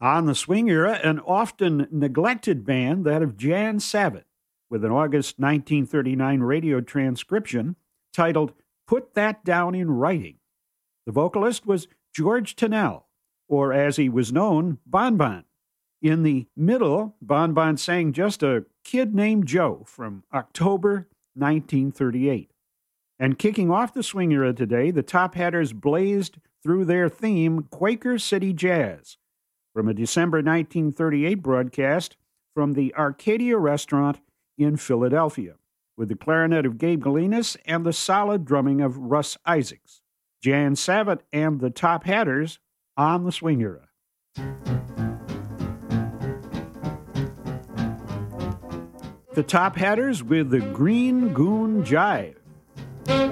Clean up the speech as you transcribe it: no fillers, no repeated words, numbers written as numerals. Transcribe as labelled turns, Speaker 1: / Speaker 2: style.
Speaker 1: On the swing era, an often neglected band, that of Jan Savitt, with an August 1939 radio transcription titled Put That Down in Writing. The vocalist was George Tennell, or as he was known, Bon Bon. In the middle, Bon Bon sang just a kid named Joe from October 1938. And kicking off the swing era today, the Top Hatters blazed through their theme, Quaker City Jazz, from a December 1938 broadcast from the Arcadia Restaurant in Philadelphia, with the clarinet of Gabe Galinas and the solid drumming of Russ Isaacs. Jan Savitt and the Top Hatters on the swing era. The Top Hatters with the Green Goon Jive.